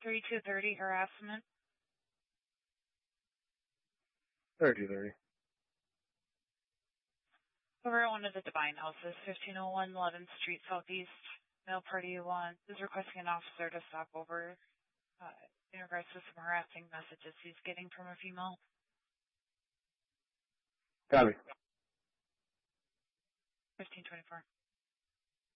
3230 harassment. 3230. Over at one of the Divine Houses, 1501 11th Street Southeast. Male party is requesting an officer to stop over in regards to some harassing messages he's getting from a female. Copy. 1524.